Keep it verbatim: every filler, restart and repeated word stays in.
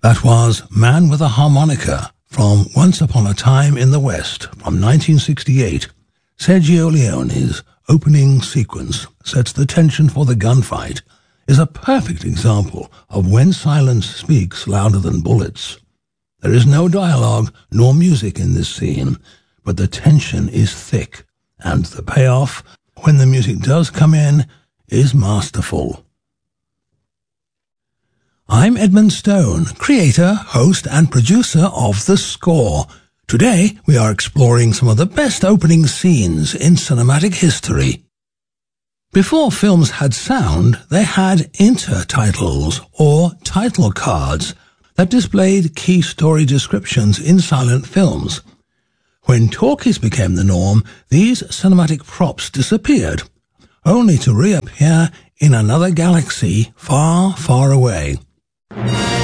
That was Man with a Harmonica from Once Upon a Time in the West from nineteen sixty-eight. Sergio Leone's opening sequence sets the tension for the gunfight, is a perfect example of when silence speaks louder than bullets. There is no dialogue nor music in this scene, but the tension is thick, and the payoff, when the music does come in, is masterful. I'm Edmund Stone, creator, host, and producer of The Score. Today, we are exploring some of the best opening scenes in cinematic history. Before films had sound, they had intertitles, or title cards, that displayed key story descriptions in silent films. When talkies became the norm, these cinematic props disappeared, only to reappear in another galaxy far, far away.